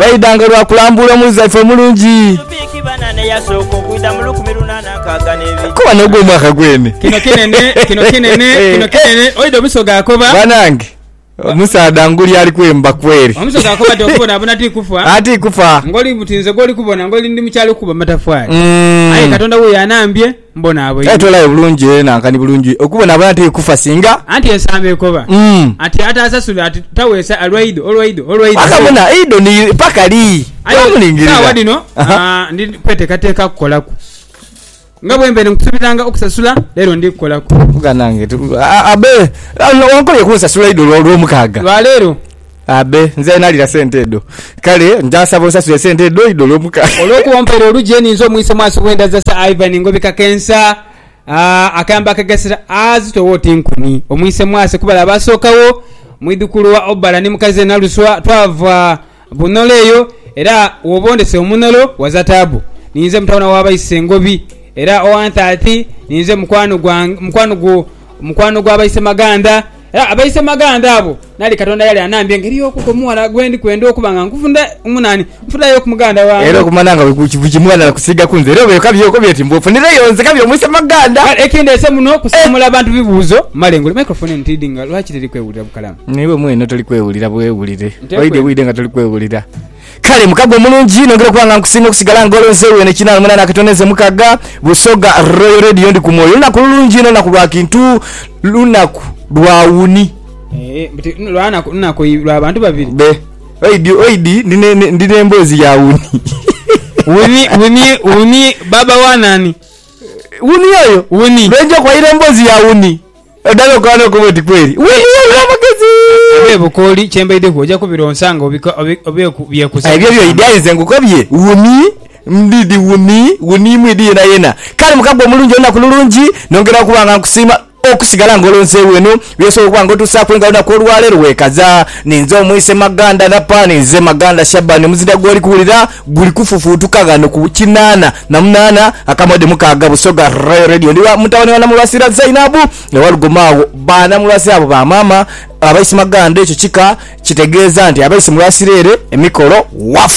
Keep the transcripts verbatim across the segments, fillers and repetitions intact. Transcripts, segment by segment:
waidanga lwa kulambula muzaife mulungi kuba nogwo mwaka gwene kino kinene kino kinene kino kinene oido bisoga akoba banange omusaada nguli ali kwemba kweri omusoga akoba tokubona abona ati kufa ati kufa ngoli butinze goli kubona ngoli ndi mukyalo kuba matafali mm. ayi katonda we yanambye mbona abo etola bulungi na nkani bulungi okubona abana ati kufa singa anti esambe ekoba mm. ati ata asasula ati tawesa alwaido alwaido alwaido akabona ido ni pakali ayomulingirira wadino ah ndi kwete kateka kukolako ngabwe mbere nkusubiranga okusasula lero ndi kukolako uganange abe wankole kusasula ido lwo mukaga lwa lero abe nze nalira sente edo kale njasaba osasule sente edo ido lwo mukaga olwokuwompera olujeni nzo mwise mwaso kwenda za Ivan ngobika kensa ah akamba kagasira azito woti nkumi omwise mwase kubala abasokawo mwidukulu wa obala ni mukaze naluswa twava bunoleyo era wobondese omunolo wazatabu ninze mtaona wabayise ngobi era one thirty ninze mukwano gwa mukwano gwo mukwano gwa abayise maganda era abayise maganda abo nali katonda yali anambye ngeri okukomuwala gwendi kwenda okubanga nkufunda umunani mfunda yo kumuganda wange era kumananga kuchimwana kusiga kunze rero kabyo ko byeti mbofu ndire yonze kabyo mwise maganda ekinde ese muno kusamula abantu bibuzo malengolo microphone ntidinga lwachi tili kwewulira bukalamu niwe mwene toli kwewulira bwewulire oide wide nga toli kwewulira kale mukagwa mulungi nongera kubanga nkusinga kusigala ngolo nsewe ne kinalo mwana akatoneze mukaga busoga Royal Radio ndi kumoyo na kulungi no nakulwa kintu lunaku lwawuni eh biti lwana nako lwa abantu babiri be oidi oidi ndine ndine mbozi ya uni uni uni uni baba wanani uni yoyo uni benjo kwa ile mbozi ya uni odalo kwano ko boti kweli uni yoyo magezi abebo koli chembe ide koja kubironsanga obika obye kubye kusanga ebyo byo idai zengu kobye uni ndidi uni uni mwidi na yena kale mukagwa mulungi ona kulungi nongera kubanga nkusima okusigala ngolonse wenu byeso kwango tusakwenga na kolwalero wekaza ninzo mwise maganda na pani ze maganda Shabani muzida goli kulira guli kufufutuka gano ku kinana na munana akamode mukaga busoga Radio ndiwa mutawone wana mulwasira Zainabu ne walugomawo bana mulwasira abo ba mama abayisi maganda echo chika kitegeza nti abayisi mulwasirere emikolo wafu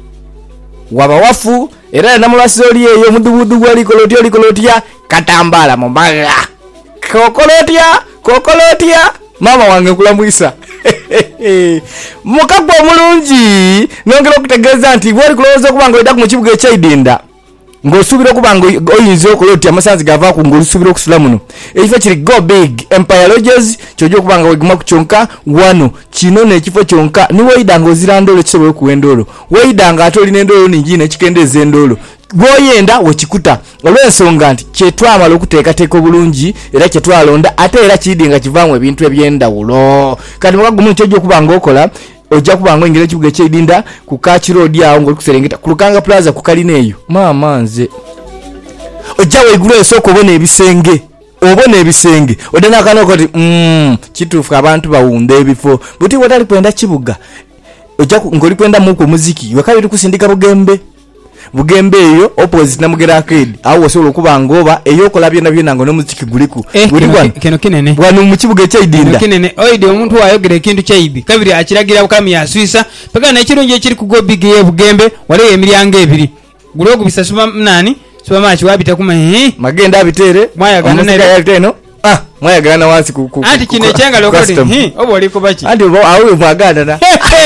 waba wafu era na mulwasira oli eyo mudubudu gwali kolotya oli kolotya katambala mumbaga kokolotia kokolotia mama wange kulamwisa mukagwa mulungi nongera okutegeza nti bwali kuloza kubanga ida ku kibuga ekyidinda ngosubira kubanga oyinzo okolotia amasanzi gava ku ngosubira okusula muno ekifo kiri Go Big Empire Lodges kyojo kubanga weguma kuchonka wano kino ne ekifo kyonka ni waida ngozirandolo kisoboye kuwendolo waida nga atoli nendolo ninjine kikendeze endolo boyenda wekikuta olwensonga nti kyetwamala okuteeka teeka obulungi era kyetwalonda ate era kidinga kivamwe ebintu ebyenda ulo kati mukagu muntu ejo kubanga okola ojja kubanga ingire kibuga ekyedinda ku Kachi Road awo ngoli kuserengeta ku Lukanga Plaza ku Kalineyo mama nze ojja weigulu esoko obone ebisenge obone ebisenge odana kana okoti mm kitufu abantu bawunda ebifo buti watali kwenda kibuga ojja ngoli kwenda muko muziki wakabiri kusindika bugembe bugembe eyo opposite na mugera arcade awo wasolo kubanga oba eyo kolabye nabyo nango no muziki guliku guli kino kinene bwanu mu kibuga ekyidinda kinene oide omuntu wayogera ekintu kyaidi kabiri akiragira bukami yaswisa paka na kirungi ekiri ku Go Big ye bugembe wale emiryango ebiri gulo kubisasuma nani suba machi wabita kuma eh magenda abitere mwaya gana nere yaliteno ah mwaya gana wansi ku ku ati kine chenga lokoti eh obo liko bachi andi obo awe mwaganda na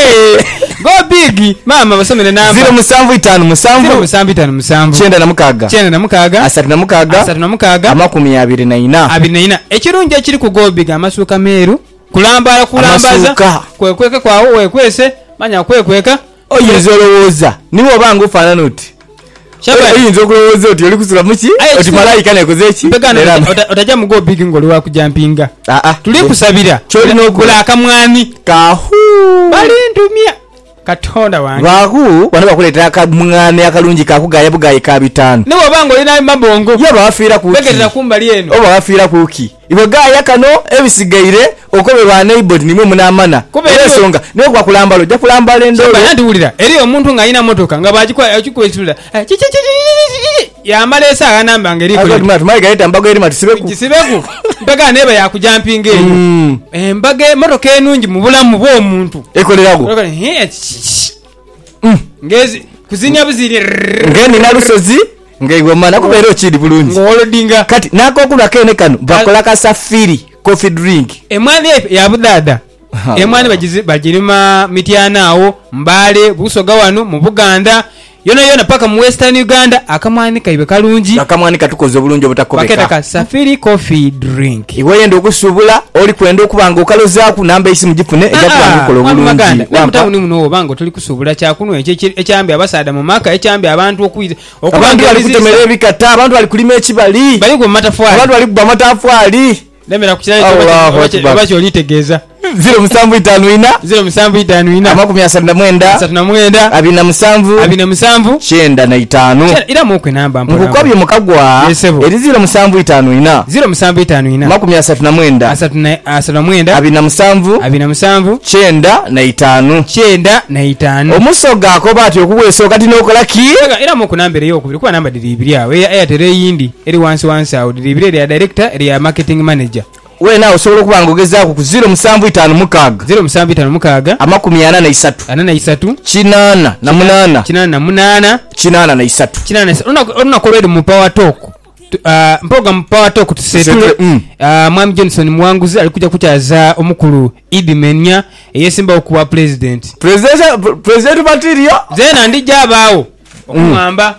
Go Big mama basomere namba zero musanvu itanu musanvu zero musanvu itanu musanvu chenda na mukaga chenda na mukaga asatu na mukaga asatu na mukaga amakumi abiri na ina abiri na ina ekirungi ekiri ku Go Big amasuka meru kulambala kulambaza kwekweka kwawo wekwese manya kwekweka oyizolowoza niwo bangu fana noti Shabani oyinzo kulowoza oti oli kusula muki oti malaika nekoze eki otaja mu Go Big ngoli wa kujampinga a a tuli kusabira choli nokula akamwani kahu bali ndumia katonda wange bahu bana bakuleta akamwani akalungi kakugaya bugaye ka bitano nibo bango lina mabongo yo bafira ku begerera kumbali eno oba bafira kuki ibo gaya kano ebisigaire okobe ba neighbor nimwe munamana esonga niyo kwa kulambalo ja kulambala endolo bana ndiwulira eri omuntu nga ina motoka nga bajikwa akikwesula ya malesa ganamba ngeri ko ati matu mayiga yeta mbago eri matusibeku kisibeku mpaka neba ya kujampinga eyo embage motoka enungi mu bulamu bwo omuntu ekolerago ngezi kuzinya buziri ngeni na lusozi ngegoma nakubeera okiri bulungi ngolodinga kati nakokula kene kano bakola ka safiri coffee drink emwani ya budada emwani bagize bagirima mityanaawo mbale busoga wano mu Buganda yona yona paka mu Western Uganda akamwani kaibe kalungi akamwani katukoze bulungi obutakobeka baketa ka safiri coffee drink iwe yendo okusubula oli kwenda okubanga okalozaku namba isimu gifune ejakubanikola obulungi wamutawuni muno bango tuli kusubula kyakuno ekyambi abasada mu maka ekyambi abantu okwiza okubangira ali kutemera ebikata abantu ali kulima ekibali bali ku matafwali abantu ali ku matafwali lemera kukirayo bacho olitegeza zero musanvu itano ina zero musanvu itano ina amakumi asatu na mwenda asatu na mwenda abiri na musanvu abiri na musanvu kyenda na itano ira mukwe namba mpona mukobye mukagwa eri zero musanvu itano ina zero musanvu itano ina amakumi asatu na mwenda asatu na asatu na mwenda abiri na musanvu abiri na musanvu kyenda na itano kyenda na itano omusoga akoba ati okubweso kati nokola ki ira mukwe namba eri okubiri kwa namba diri ibiri awe ya Airtel yindi eri wansi wansi awo diri ibiri ya director eri ya marketing manager we nawe osobola okubanga ogezaako ku zero musanvu itano mukaaga zero musanvu itano mukaaga amakumi ana na isatu ana na isatu kinaana na munaana kinaana na munaana kinaana na isatu kinaana na isatu onakolwere mu power talk uh, mpoga mu power talk tusetule mm. uh, Mwami Johnson Mwanguzi alikuja kuchaza omukulu Idi Menya eyesimba okuwa president president president material zena ndija abaawo okumwamba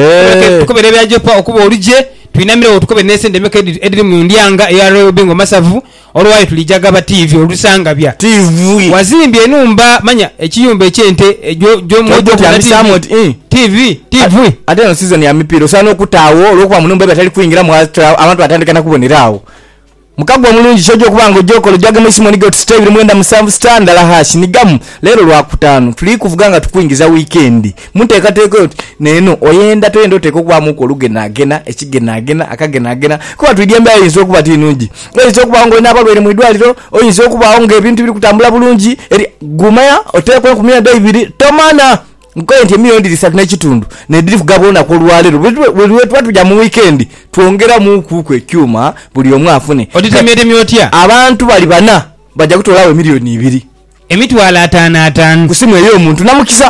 eh tukobere byajopa okuba oluje twinamire otukobe nese ndemeka ediri mu ndyanga ya Royal Bingo Masavu olwaye tulijaga ba T V olusanga bya T V wazimbye enumba manya ekiyumba ekyente ejo jo mojo ya Samot T V T V ate no season ya mipiro sana okutaawo olwokuba munumba batali kuingira mu abantu batandika na kubonerawo mukagwa mulungi shojo kubanga ojokolo jaga mesimo ni got stable mwenda musanvu stand la hash ni gamu lero lwa kutano tuli kuvuganga tukuingiza weekend muteka teko neno oyenda twendo teko kwa muko lugena agena ekigena agena akagena agena kwa tuliemba yizo kuba tinungi yizo kuba ngo nabalwere mu idwaliro oyizo kuba onge ebintu biri kutambula bulungi eri gumaya oteko kumya David tomana nkwenti milioni ndisatu na kitundu ne drift gabona ko lwalero bwe twatujja mu weekend tuongera mu kukwe kyuma buli omwe afune oditemede myotya abantu bali bana bajja kutolawe milioni ibiri emitwala atano atano kusimu eyo omuntu namukisa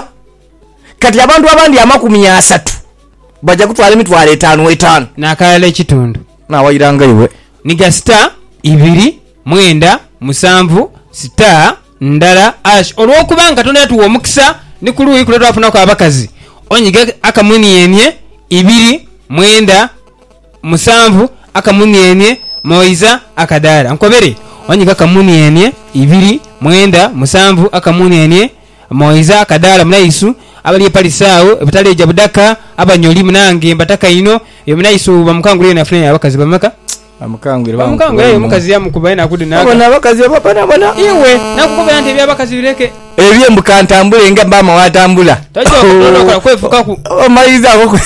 kati abantu abandi amakumi asatu bajja kutwala emitwala etaano etaano nakala ekitundu na wayiranga iwe niga star ibiri mwenda musanvu star ndala ash olwokubanga tonda tuwo mukisa nikuluyi kuletwa afuna kwa abakazi onyiga akamuniyenye ibiri mwenda musanvu akamuniyenye moiza akadala nkobere onyiga akamuniyenye ibiri mwenda musanvu akamuniyenye moiza akadala munaisu abali palisawo ebitaleja budaka abanyoli munange mbataka ino yo munaisu bamukangulire na frene abakazi bamaka amukangwire bamukangwe mukazi ya mukubaye nakudi naka abana abakazi bapana bana iwe nakukubira nti byabakazi bireke ebye mbukantambule nga mama watambula tacho kutoka kwefuka ku omaiza ako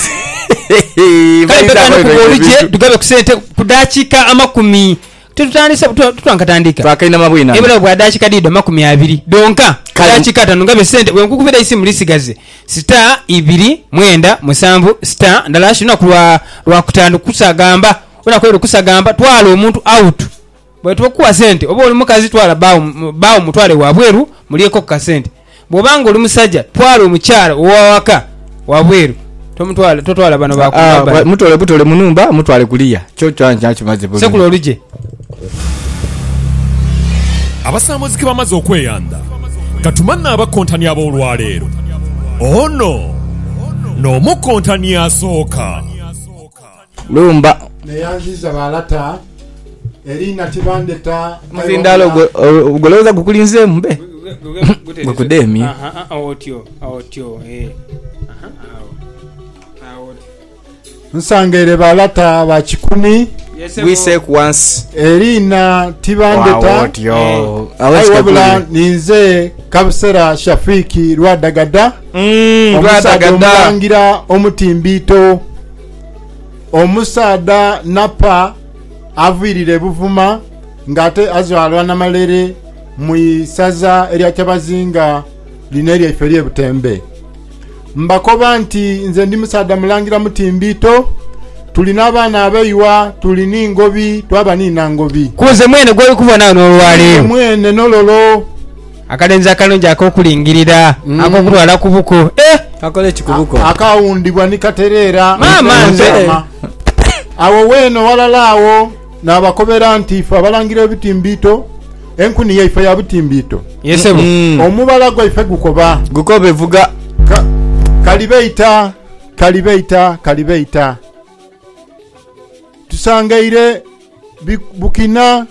kaipa kubolije tugabe kusente kudachika amakumi tutandisa tutwankatandika twakaina mabwina ebera bwa dachika dido makumi abiri donka dachika tanungabe sente bwe nkukubira isimu lisigaze star ibiri mwenda musanvu star ndalashi nakulwa lwa kutandu kusagamba una kwero kusagamba twala omuntu out bwe tukuwa sente obo oli mukazi twala bawo bawo mutwale wabweru muliyeko ka sente bobanga oli musajja twala omukyala owawaka wabweru tomutwala totwala bano bakubaba mutole butole munumba mutwale kuliya kyo kyanja kimaze bwe sekulo oluje abasamuziki bamaze okweyanda katumanna abakontani ab'olwaleero ono n'omukontani asooka lumba neyanziza balata erina tibandeta mazindalo ugoloweza kukulinze mbe gukudemi aha otyo otyo eh aha awo nsangere balata ba kikumi we say once erina tibandeta otyo awabula ninze kabsera Shafiki Rwadagada mm Rwadagada omusangira omutimbito omusada napa avirire buvuma ngate azwalwa na malere muisaza eria kyabazinga lineria iferie butembe mbakoba nti nze ndi musada mulangira mutimbito tulina abana abeyiwa tulini ngobi twaba nina ngobi kuze mwene gwe kubona no lwalero mwene nololo akalenzi akalungi akokulingirira Mm. akokutwala ku buko eh akole kikubuko akawundibwa ni katereera Mama nze. awo weeno walala awo n'abakobera nti ife abalangira ebitimbiito enkuni yaife ya bitimbiito yesebo Mm. omubala gwaife gukoba gukobe vuga Ka- kalibeita kalibeita kalibeita tusangaire bi- bukina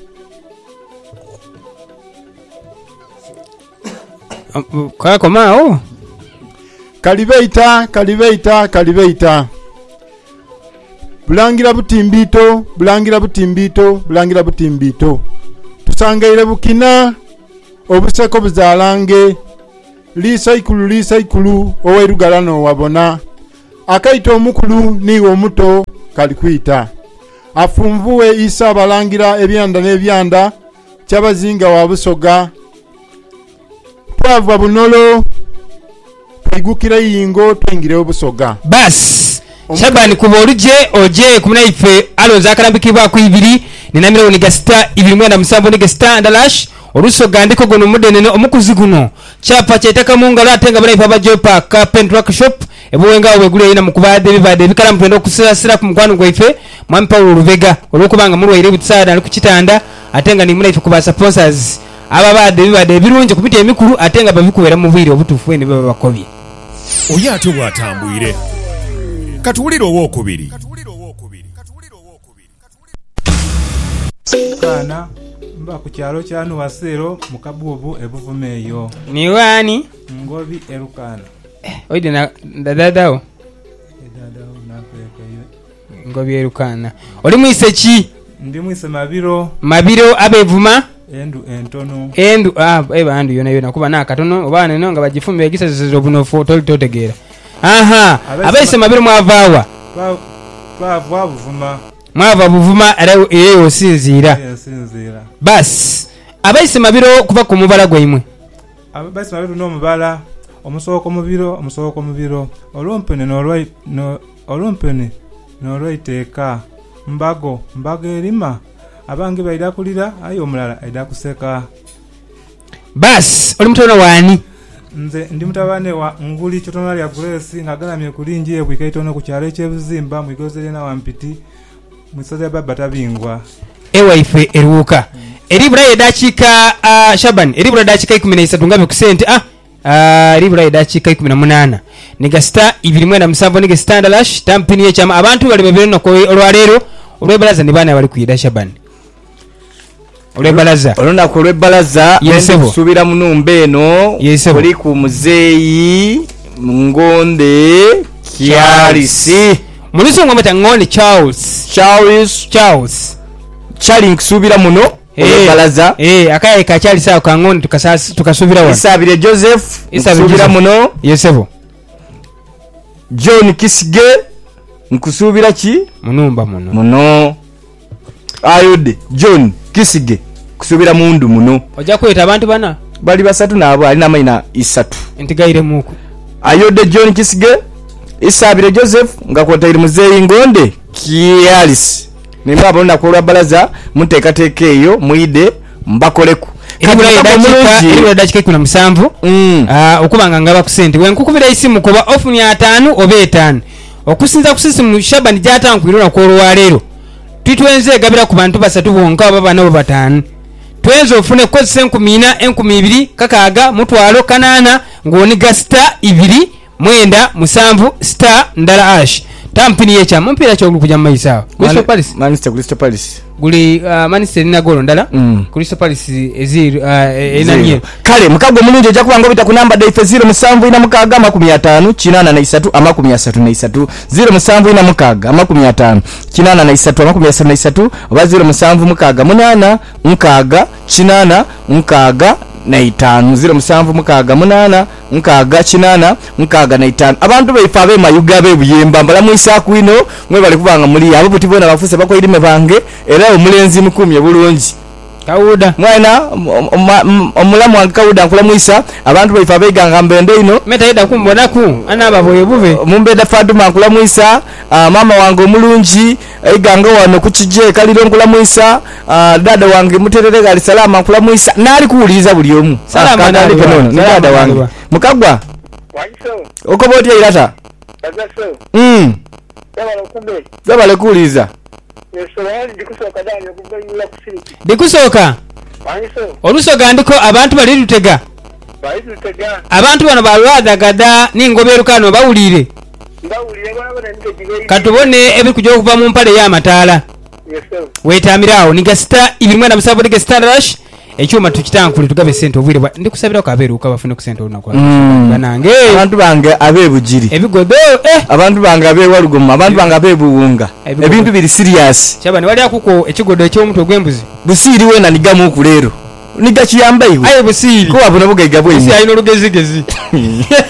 kakomaawo kalibeita kalibeita kalibeita bulangira butimbiito bulangira butimbiito bulangira butimbiito tusangaire bukina obuseko buzalange liisa ikulu liisa ikulu owerugala nowabona akaita omukulu niwe omuto kalikwita afunvuwe isa abalangira ebyanda n'ebyanda kyabazinga wa busoga twava bunolo twigukira yingo twingirewo busoga bas Omu- Shabani kuba oluje oje kumuna ife alonza akalambikibwa ku ibiri nina miliyoni gasita ibiri mwenda musanvu ni gasita ndalash olusoga ndiko gono mudenene omukuzi guno chapa chetaka mungalo atenga bala ife abajopa carpent workshop ebuwenga wegule ina mukubade bibade bikala mpendo okusasira ku mugwano gwaife mwami Paulo Rubega olukubanga mulwaire butsaada ali kukitanda atenga ni muna ife kuba sponsors aba bade bibade birunje kupita emikuru atenga babikubera mu bwire obutufu ene baba bakobye oyo ate bw'atambwire katuwulire owookubiri Kana mba ku kyalo kya Nuwasero mu Kabuubu ebuvume eyo ni wani ngobi erukana oide na dadadawo edadawo nakwekayo ngobyerukana oli mwise ki ndi mwise mabiro mabiro abevuma endu entono endu ah eba andu yona yona kuba nakatono oba neno nga bagifumbe egisaziro buno foto totegeera aha Abaise abaise mabiro mwavawa Twa- twavwa buvuma mwava buvuma era eyo osinziira yasinziira bas abaise mabiro kuva ku mubala gwaimwe abasi mabiro n'omubala omusooko mubiro omusooko mubiro olumpene n'olwai no- olumpene n'olwaiteeka mbago mbago erima abange baida kulira ayo omulala aida kuseka bas oli mutono wani nze ndi mutabane wa nguli kyotono lya Grace ngagalamye kulingi ebwika itono ku kyalo ekyebuzimba mwigozere na wampiti mwisoze baba tabingwa ewaife eruuka eribula edakika uh, Shaban eribula edakika ikumi na isatu ngabe ku sente ah uh, eribula edakika ikumi na munana nigasita ibiri mwenda musanvu nige standalash tampini yekyama abantu bali babiri noko olwaleero olwebalaza ne baana bali kuyida Shaban olwebalaza olunaku olw'ebbalaza Yesebo. kusubira mu numba eno Yesebo. oli ku muzeeyi ngonde kyalisi mulisi ngometa ngone Charles charles Charles kyali nkusubira muno olw'ebbalaza eh akaye ka Charles sawa kangone tukasasi tukasubira wa isabire joseph Isabire nkusubira Joseph. muno yesebo john kisige nkusubira ki munumba muno muno ayode john kisige kusubira mundu muno ojja kweta abantu bana bali basatu nabo alina amayina isatu ntigaire muku ayode john kisige isabire joseph nga kwotaire muzeeyi ngonde kialis nimba abona kulwa balaza muteekateeka eyo muyide mbakoleku eribula edakika eribula edakika ikumi na musanvu Mm. Ah, okubanga ngaba ku sente wenkukubira isimu kuba ofuni ataano oba etaano okusinza ku sisimu Shaban gyatankwirira ku olwaleero twitwenze egabira ku bantu basatu bonka oba bana oba bataano twenze ofune kukozesa enkumi ina enkumi ibiri kakaaga mutwalo kanaana ng'oniga sita ibiri mwenda musanvu sita ndala ash tampini yekyama omupiira kyoguli kujya mu maiso awo Crystal Palace Manchester Crystal Palace guli uh, Manchester erina golo ndala Mm. Crystal Palace eziri uh, enanye kale mukago mulungi ojja kubanga obita ku namba daife zero musanvu ina mukaaga amakumi ataano kinaana na isatu amakumi asatu na isatu zero musanvu ina mukaaga amakumi ataano kinaana na isatu amakumi asatu na isatu oba zero musanvu mukaaga munaana mukaaga kinaana mukaaga na itaano zero musanvu mukaaga munaana mukaaga kinaana mukaaga na itaano abantu baife abemayuga abebuyemba mbala mwisaku ino mwe bali kubanga muli abo buti bona bafuse bakoirime bange era omulenzi mukumye bulungi Kawuda mwana omulamu wange Kawuda nkulamwisa abantu baife abeiganga mbende ino metaida kumbonaku anaba boye buve mumbeda Fatuma nkulamwisa uh, mama wange omulungi eiganga wano kukije kaliro nkulamwisa uh, dada wange muterere gali salama nkulamwisa nali kuuliza buli omu salama nali kono ni dada wange mukagwa Wanyiso. okoboti irata Kazaso. mm Yabala kumbe. yabale kuuliza Yesowaani dikusoka dani okuganyula kusiriki. dikusoka Wanyiso. olusoga ndiko abantu bali lutega Baidu tega. abantu bano balwadagada n'ingoberukano bawulire Mbawulire bwana ndio jibe. katubone ebikuja okuva mu mpale y'amataala Yeso. wetamirawo nigasita ibimwe na musabule gasita rush ekyuma tukitankule tugabe sente obwire bwa ndikusabira ko aberuka bafune ku sente olunakwa Mm. banange abantu bange abebugiri ebigodo eh abantu bange abewalugoma abantu bange abebuwunga Ebigodo. ebintu biri serious cyabani wali akuko ekigodo eky'omutwe gw'embuzi busiri wena nigamu okulero niga kiyamba iwe aye busiri ko wabona bugaiga busi bwenyi ayino lugezigezi